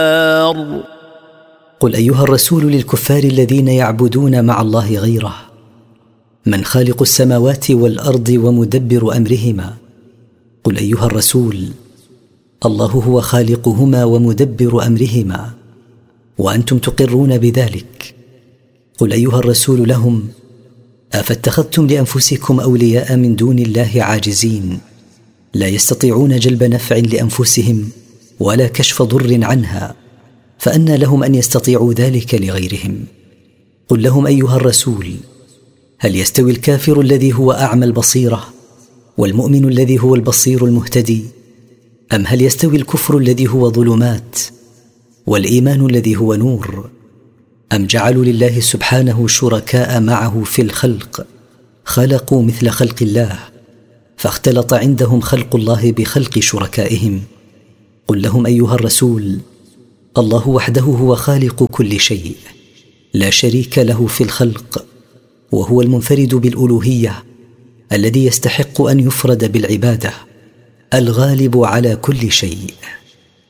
قل أيها الرسول للكفار الذين يعبدون مع الله غيره: من خالق السماوات والأرض ومدبر أمرهما؟ قل أيها الرسول: الله هو خالقهما ومدبر أمرهما، وأنتم تقرون بذلك. قل أيها الرسول لهم: أفاتخذتم لأنفسكم أولياء من دون الله عاجزين لا يستطيعون جلب نفع لأنفسهم ولا كشف ضر عنها، فأنى لهم أن يستطيعوا ذلك لغيرهم؟ قل لهم أيها الرسول: هل يستوي الكافر الذي هو أعمى البصيرة والمؤمن الذي هو البصير المهتدي؟ أم هل يستوي الكفر الذي هو ظلمات والإيمان الذي هو نور؟ أم جعلوا لله سبحانه شركاء معه في الخلق خلقوا مثل خلق الله، فاختلط عندهم خلق الله بخلق شركائهم؟ قل لهم أيها الرسول: الله وحده هو خالق كل شيء، لا شريك له في الخلق، وهو المنفرد بالألوهية الذي يستحق أن يفرد بالعبادة، الغالب على كل شيء.